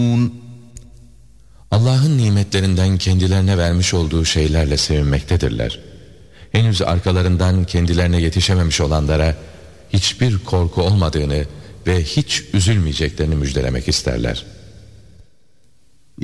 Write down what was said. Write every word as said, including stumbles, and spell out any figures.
Allah'ın nimetlerinden kendilerine vermiş olduğu şeylerle sevinmektedirler. Henüz arkalarından kendilerine yetişememiş olanlara hiçbir korku olmadığını ve hiç üzülmeyeceklerini müjdelemek isterler.